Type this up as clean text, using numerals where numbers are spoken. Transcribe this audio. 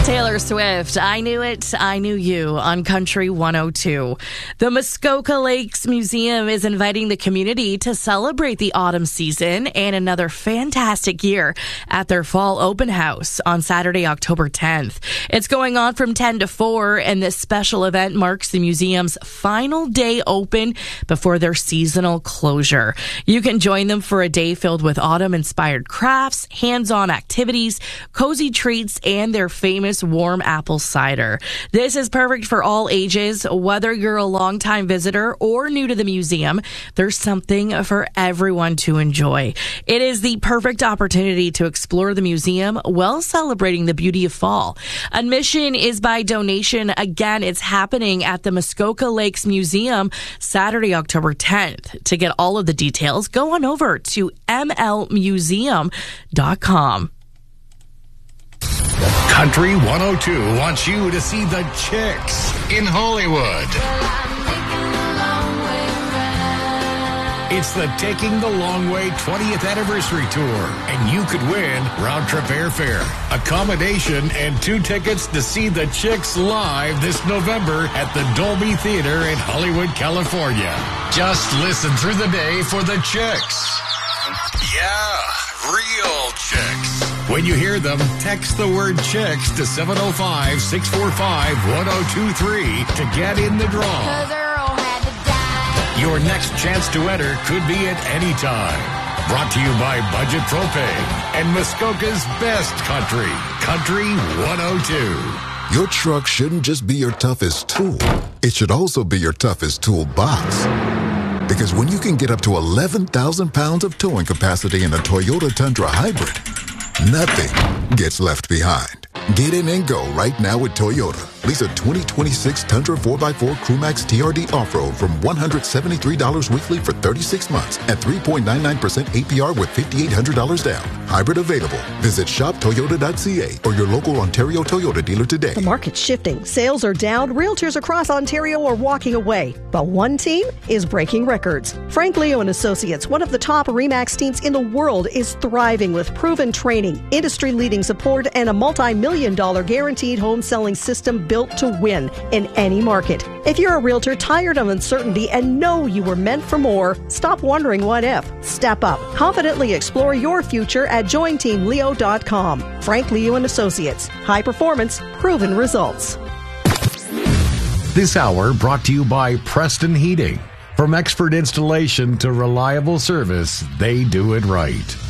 Taylor Swift, I Knew It, I Knew You on Country 102. The Muskoka Lakes Museum is inviting the community to celebrate the autumn season and another fantastic year at their fall open house on Saturday, October 10th. It's going on from 10 to 4, and this special event marks the museum's final day open before their seasonal closure. You can join them for a day filled with autumn-inspired crafts, hands-on activities, cozy treats, and their famous warm apple cider. This is perfect for all ages, whether you're a longtime visitor or new to the museum. There's something for everyone to enjoy. It is the perfect opportunity to explore the museum while celebrating the beauty of fall. Admission is by donation. Again, it's happening at the Muskoka Lakes Museum Saturday, October 10th. To get all of the details, go on over to mlmuseum.com. Country 102 wants you to see the Chicks in Hollywood. It's the Taking the Long Way 20th Anniversary Tour, and you could win round-trip airfare, accommodation, and 2 tickets to see the Chicks live this November at the Dolby Theater in Hollywood, California. Just listen through the day for the Chicks. Yeah, real Chicks. When you hear them, text the word Chicks to 705-645-1023 to get in the draw. Your next chance to enter could be at any time. Brought to you by Budget Propane and Muskoka's best country, Country 102. Your truck shouldn't just be your toughest tool. It should also be your toughest toolbox. Because when you can get up to 11,000 pounds of towing capacity in a Toyota Tundra Hybrid, nothing gets left behind. Get in and go right now with Toyota. Lease a 2026 Tundra 4x4 Crewmax TRD Off-Road from $173 weekly for 36 months at 3.99% APR with $5,800 down. Hybrid available. Visit shoptoyota.ca or your local Ontario Toyota dealer today. The market's shifting. Sales are down. Realtors across Ontario are walking away. But one team is breaking records. Frank Leo and Associates, one of the top RE/MAX teams in the world, is thriving with proven training, industry-leading support, and a multi-million-dollar guaranteed home selling system built to win in any market. If you're a realtor tired of uncertainty and know you were meant for more, stop wondering what if. Step up. Confidently explore your future at jointeamleo.com. Frank Leo and Associates. High performance, proven results. This hour brought to you by Preston Heating. From expert installation to reliable service, they do it right.